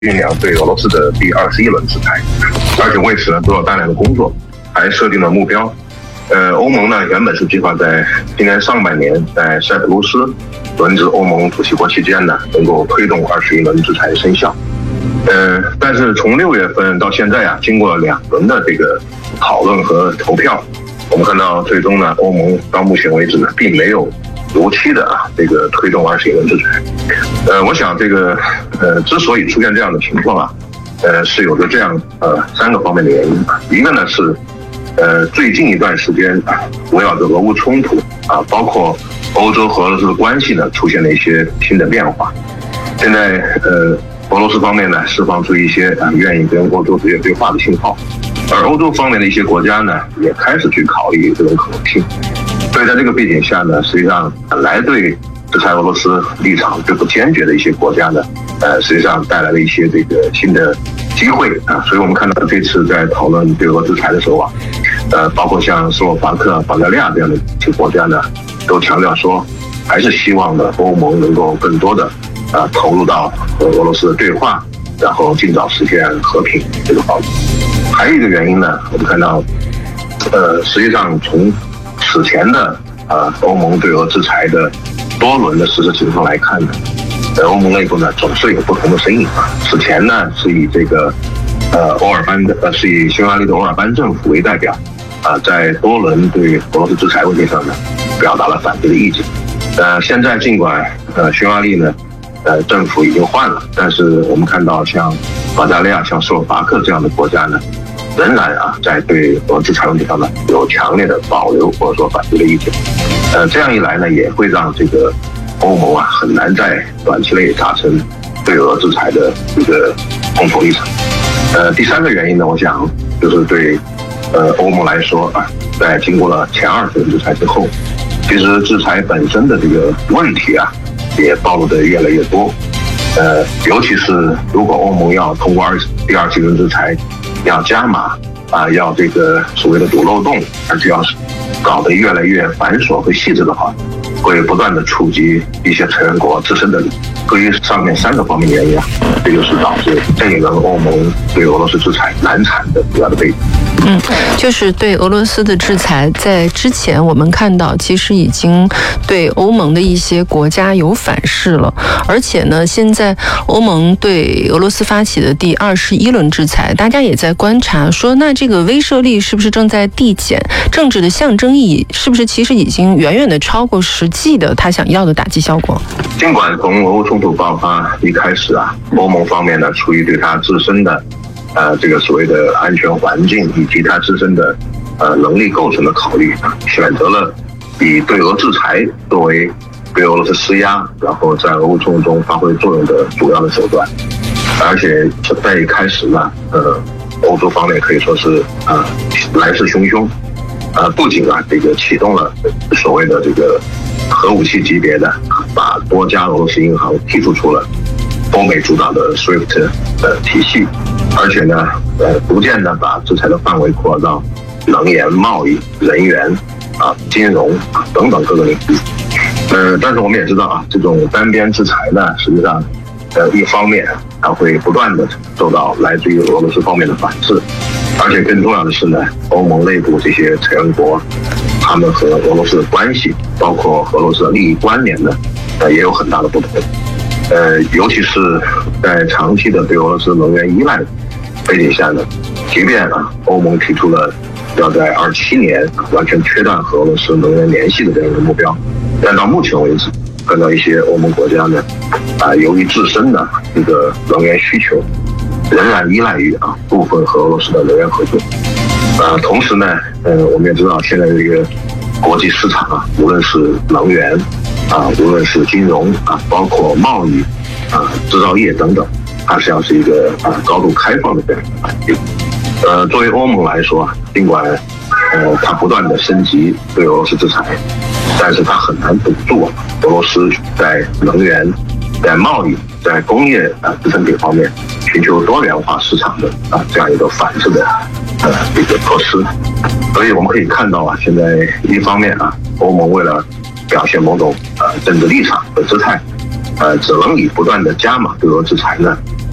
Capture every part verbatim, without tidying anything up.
酝酿对俄罗斯的第二十一轮制裁，而且为此呢做了大量的工作，还设定了目标。呃，欧盟呢原本是计划在今年上半年在塞浦路斯轮值欧盟主席国期间呢，能够推动二十一轮制裁生效。呃，但是从六月份到现在啊，经过两轮的这个讨论和投票，我们看到最终呢，欧盟到目前为止呢，并没有如期的啊这个推动二十一轮制裁。呃，我想这个呃之所以出现这样的情况啊，呃是有着这样呃三个方面的原因啊。一个呢是呃最近一段时间啊，围绕着俄乌冲突啊，包括欧洲和俄罗斯的关系呢出现了一些新的变化。现在呃俄罗斯方面呢释放出一些啊愿意跟欧洲直接对话的信号，而欧洲方面的一些国家呢也开始去考虑这种可能性。所以在这个背景下呢，实际上本来对制裁俄罗斯立场就不坚决的一些国家呢，呃，实际上带来了一些这个新的机会啊。所以我们看到这次在讨论对俄制裁的时候啊，呃，包括像斯洛伐克、保加利亚这样的一些国家呢，都强调说，还是希望呢欧盟能够更多的啊投入到和俄罗斯的对话，然后尽早实现和平这个方面。还有一个原因呢，我们看到，呃，实际上从此前的呃欧盟对俄制裁的多轮的实施情况来看呢，在欧盟内部呢总是有不同的声音啊。此前呢是以这个呃欧尔班的呃是以匈牙利的欧尔班政府为代表啊、呃，在多轮对俄罗斯制裁问题上呢表达了反对的意见。呃，现在尽管呃匈牙利呢呃政府已经换了，但是我们看到像保加利亚、像斯洛伐克这样的国家呢，仍然啊，在对俄制裁问题上呢有强烈的保留或者说反对的意见，呃，这样一来呢，也会让这个欧盟啊很难在短期内达成对俄制裁的一个共同立场。呃，第三个原因呢，我想就是对呃欧盟来说啊，在经过了前二十轮制裁之后，其实制裁本身的这个问题啊，也暴露的越来越多。呃，尤其是如果欧盟要通过二第二十轮制裁，要加码啊，要这个所谓的堵漏洞，而且要搞得越来越繁琐和细致的话，会不断的触及一些成员国自身的利益。关于上面三个方面的原因啊，这就是导致这一轮欧盟对俄罗斯制裁难产的主要的背景。 嗯，就是对俄罗斯的制裁，在之前我们看到，其实已经对欧盟的一些国家有反噬了，而且呢，现在欧盟对俄罗斯发起的第二十一轮制裁，大家也在观察说，那这个威慑力是不是正在递减？政治的象征意义是不是其实已经远远的超过实际的他想要的打击效果？ 尽管从俄乌冲突爆发一开始啊，欧盟方面呢，出于对他自身的呃，这个所谓的安全环境以及它自身的呃能力构成的考虑，选择了以对俄制裁作为对俄罗斯施压，然后在俄乌冲突中发挥作用的主要的手段。而且在一开始呢，呃，欧洲方面可以说是呃来势汹汹，呃，不仅啊这个启动了所谓的这个核武器级别的，把多家俄罗斯银行剔除出了欧美主导的 SWIFT 的体系，而且呢，呃，逐渐的把制裁的范围扩到能源、贸易、人员啊、金融啊等等各个领域。呃，但是我们也知道啊，这种单边制裁呢，实际上，呃，一方面它会不断的受到来自于俄罗斯方面的反制，而且更重要的是呢，欧盟内部这些成员国，他们和俄罗斯的关系，包括俄罗斯的利益关联呢，呃，也有很大的不同。呃，尤其是在长期的对俄罗斯能源依赖背景下呢，即便啊欧盟提出了要在二七年完全切断和俄罗斯能源联系的这样一个目标，但到目前为止，看到一些欧盟国家呢，啊，由于自身的这个能源需求，仍然依赖于啊部分和俄罗斯的能源合作。啊，同时呢，呃，我们也知道现在这个国际市场啊，无论是能源啊，无论是金融啊，包括贸易啊、制造业等等，它实际上是一个啊高度开放的这样一个环境。呃，作为欧盟来说，尽管呃它不断的升级对俄罗斯制裁，但是它很难堵住俄罗斯在能源、在贸易、在工业啊制成品方面寻求多元化市场的啊这样一个反制的呃一个措施。所以我们可以看到啊，现在一方面啊，欧盟为了表现某种呃政治立场和姿态，呃，只能以不断的加码对俄制裁呢，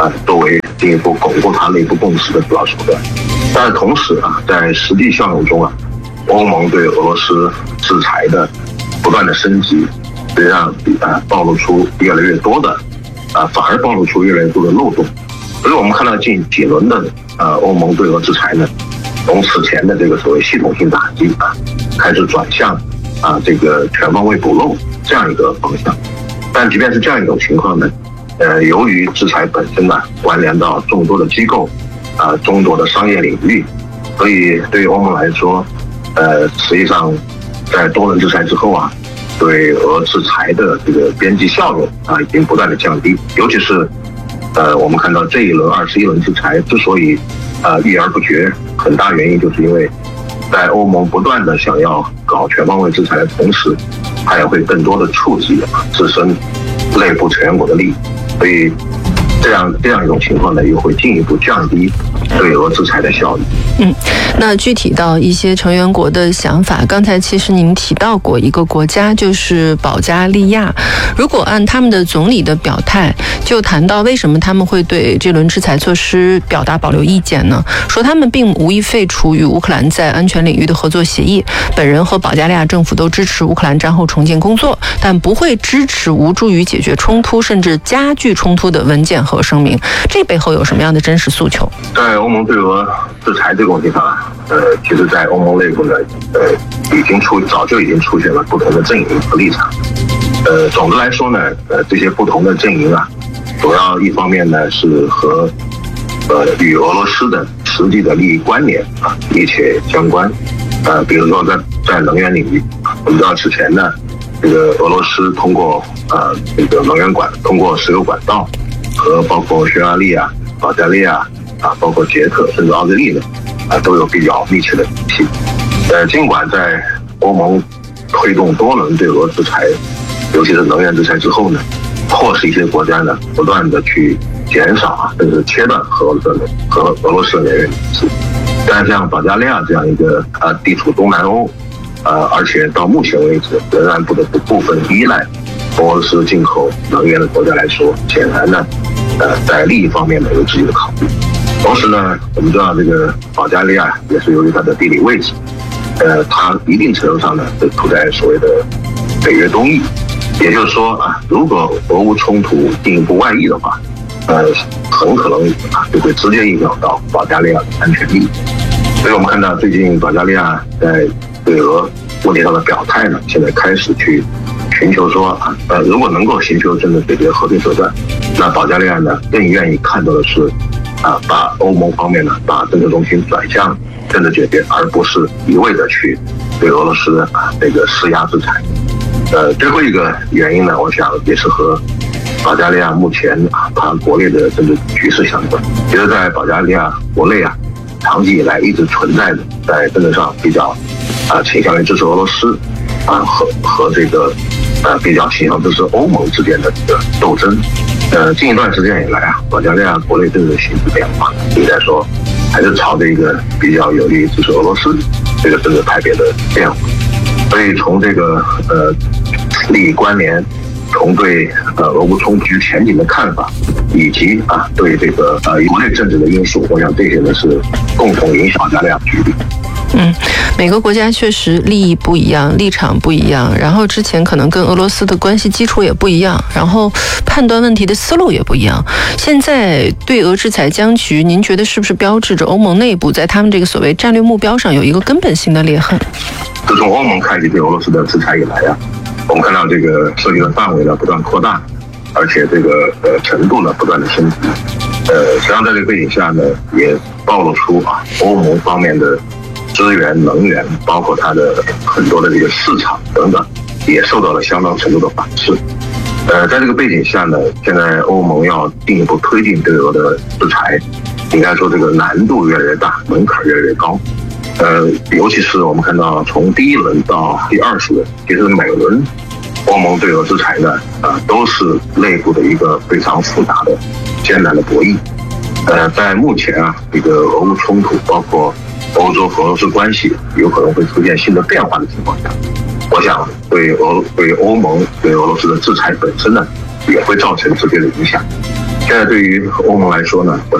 啊作为进一步巩固它内部共识的主要手段。但是同时啊，在实际效用中啊，欧盟对俄罗斯制裁的不断的升级，实际上啊暴露出越来越多的啊，反而暴露出越来越多的漏洞。所以我们看到近几轮的呃欧盟对俄制裁呢，从此前的这个所谓系统性打击啊，开始转向啊这个全方位补漏这样一个方向。但即便是这样一种情况呢，呃，由于制裁本身呢关联到众多的机构啊、众多的商业领域，所以对于欧盟来说，呃，实际上在多轮制裁之后啊，对俄制裁的这个边际效用啊已经不断的降低，尤其是。呃，我们看到这一轮二十一轮制裁之所以呃郁而不绝，很大原因就是因为在欧盟不断的想要搞全方位制裁的同时，它也会更多的触及自身内部成员国的利益，所以这样这样一种情况呢，又会进一步降低对俄制裁的效益。 嗯，那具体到一些成员国的想法，刚才其实您提到过一个国家，就是保加利亚。如果按他们的总理的表态，就谈到为什么他们会对这轮制裁措施表达保留意见呢？说他们并无意废除与乌克兰在安全领域的合作协议，本人和保加利亚政府都支持乌克兰战后重建工作，但不会支持无助于解决冲突甚至加剧冲突的文件和声明。这背后有什么样的真实诉求？ 在欧盟对俄制裁这个问题上啊，呃，其实，在欧盟内部呢，呃，已经出早就已经出现了不同的阵营和立场。呃，总的来说呢，呃，这些不同的阵营啊，主要一方面呢是和呃与俄罗斯的实际的利益关联啊密切相关。呃，比如说在在能源领域，我们知道此前呢，这个俄罗斯通过呃这个能源管通过石油管道和包括匈牙利啊、保加利亚啊，包括捷克甚至奥地利呢啊都有比较密切的联系。呃，尽管在欧盟推动多轮对俄制裁，尤其是能源制裁之后呢，迫使一些国家呢不断的去减少啊，甚至切断和俄罗斯和俄罗斯的能源联系。但像保加利亚这样一个呃地处东南欧，呃而且到目前为止仍然不得不部分依赖俄罗斯进口能源的国家来说，显然呢，呃在利益方面呢有自己的考虑。同时呢，我们知道这个保加利亚也是由于它的地理位置，呃，它一定程度上呢是处在所谓的北约东翼，也就是说啊，如果俄乌冲突进一步外溢的话，呃，很可能啊就会直接影响到保加利亚的安全利益。所以我们看到最近保加利亚在对俄问题上的表态呢，现在开始去寻求说啊，呃，如果能够寻求真的解决和平手段，那保加利亚呢更愿意看到的是啊，把欧盟方面呢把政策中心转向政治解决，而不是一味的去对俄罗斯啊这个施压制裁。呃，最后一个原因呢，我想也是和保加利亚目前啊它国内的政治局势相关。其实，在保加利亚国内啊，长期以来一直存在的在政治上比较啊倾向于支持俄罗斯啊和和这个呃比较倾向支持欧盟之间的这个斗争。呃，近一段时间以来啊，保加利亚国内政治形势变化，应该说还是朝着一个比较有利于支持俄罗斯这个政治派别的变化。所以从这个呃利益关联，从对呃俄乌冲突前景的看法，以及啊对这个呃国内政治的因素，我想这些呢是共同影响保加利亚局势。 嗯，每个国家确实利益不一样，立场不一样，然后之前可能跟俄罗斯的关系基础也不一样，然后判断问题的思路也不一样。现在对俄制裁僵局，您觉得是不是标志着欧盟内部在他们这个所谓战略目标上有一个根本性的裂痕？ 自从欧盟开启对俄罗斯的制裁以来啊，我们看到这个涉及的范围呢不断扩大，而且这个呃程度呢不断的升级。呃，实际上在这个背景下呢，也暴露出啊欧盟方面的资源、能源，包括它的很多的这个市场等等，也受到了相当程度的反噬。呃，在这个背景下呢，现在欧盟要进一步推进对俄的制裁，应该说这个难度越来越大，门槛越来越高。呃，尤其是我们看到从第一轮到第二十轮，其实每轮欧盟对俄制裁呢，啊、呃，都是内部的一个非常复杂的、艰难的博弈。呃，在目前啊，这个俄乌冲突，包括欧洲和俄罗斯关系有可能会出现新的变化的情况下，我想对俄对欧盟对俄罗斯的制裁本身呢，也会造成直接的影响。 现在对于欧盟来说呢，